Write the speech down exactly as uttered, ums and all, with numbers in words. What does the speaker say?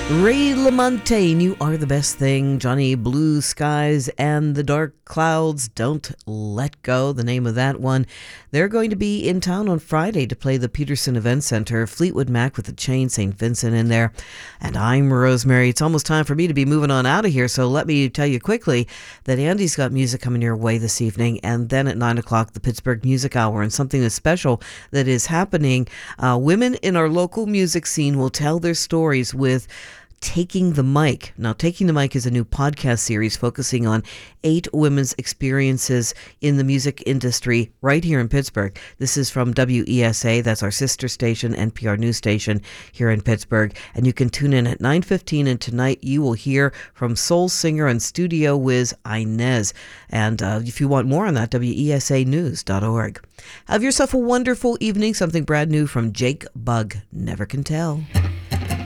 Ray LaMontagne, You Are the Best Thing. Johnny Blue Skies and the Dark Clouds, Don't Let Go, the name of that one. They're going to be in town on Friday to play the Peterson Event Center. Fleetwood Mac with the Chain, Saint Vincent in there. And I'm Rosemary. It's almost time for me to be moving on out of here, so let me tell you quickly that Andy's got music coming your way this evening, and then at nine o'clock, the Pittsburgh Music Hour, and something that's special that is happening. Uh, women in our local music scene will tell their stories with Taking the Mic. Now, Taking the Mic is a new podcast series focusing on eight women's experiences in the music industry right here in Pittsburgh. This is from W E S A, that's our sister station, N P R news station here in Pittsburgh. And you can tune in at nine fifteen, and tonight you will hear from soul singer and studio whiz Inez. And uh, if you want more on that, W E S A news dot org. Have yourself a wonderful evening. Something brand new from Jake Bugg, Never Can Tell.